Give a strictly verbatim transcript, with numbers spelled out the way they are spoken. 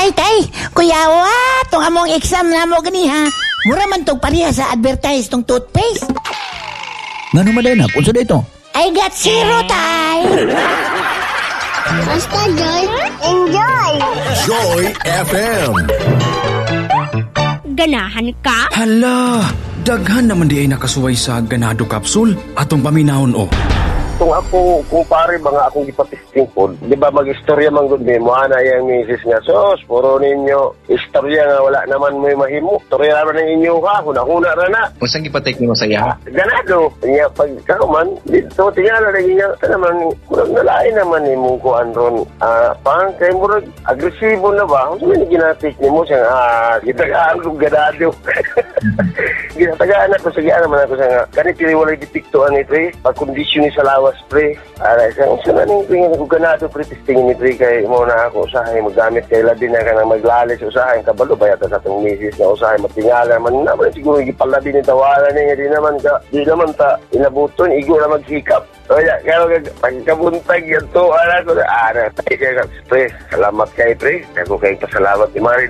Tay, tay, kuyawa, tong among exam na mo gani ha. Mura man tong pareha sa advertise tong toothpaste. Ngano maday na? Unsa dito? I got zero, tay. Basta Joy, enjoy! Joy F M. Ganahan ka? Hala, daghan naman di ay nakasuway sa ganado capsule atong paminahon o. Kung ako, kumpare ba nga akong ipatisting po, di ba mag-istorya man gud mo, ana yung misis nga, sos, puro ninyo, istorya nga wala naman may mahimo. Istorya naman ng inyo ha, huna-huna ra na. Kung saan ipatik mo sa iya? Ganado. Kanya pag karuman, dito, tingnan na rin niya, ito naman, murag nalain naman ni mong kuan ron. Ah, pang, kaya murag, agresibo na ba? Kung saan ginatik ni mo siya, ah, gitagaan kong ganado. Ginatagaan ako, sige naman ako siya nga, kanit tiniwalay dipiktuan ito eh, pag-kondisyon ni sa lawas, pre. Aray, kung saan naning tingin ako ganado, pre, tistingin ni pre, kay mo na ako usahay, magamit kay labi na ka na maglalis usahay, kabalo ba yata sa itong misis na usahay, matingala man naman, siguro ipalabi ni tawanan niya, di naman ka, di naman ta, inabuton, igo na magsikap. Kaya, kaya pagkabuntag yan to, anak ko, ah, pre, salamat kay pre, ako kay pasalamat ni Mari.